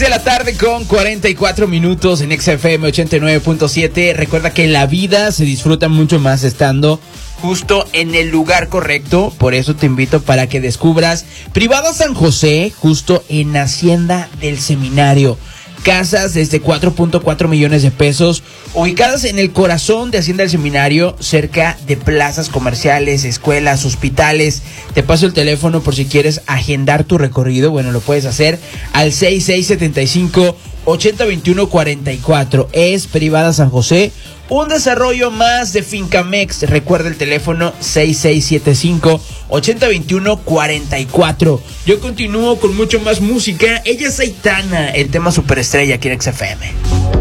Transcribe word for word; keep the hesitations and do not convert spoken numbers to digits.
de la tarde con cuarenta y cuatro minutos en X F M ochenta y nueve punto siete. Recuerda que la vida se disfruta mucho más estando justo en el lugar correcto. Por eso te invito para que descubras Privada San José, justo en Hacienda del Seminario. Casas desde cuatro punto cuatro millones de pesos, ubicadas en el corazón de Hacienda del Seminario, cerca de plazas comerciales, escuelas, hospitales. Te paso el teléfono por si quieres agendar tu recorrido. Bueno, lo puedes hacer al seis seis siete cinco, ocho cero dos uno cuatro cuatro. Es Privada San José, un desarrollo más de Fincamex. Recuerda el teléfono seis seis siete cinco, ocho cero dos uno cuatro cuatro. Yo continúo con mucho más música. Ella es Aitana, el tema superestrella aquí en X F M.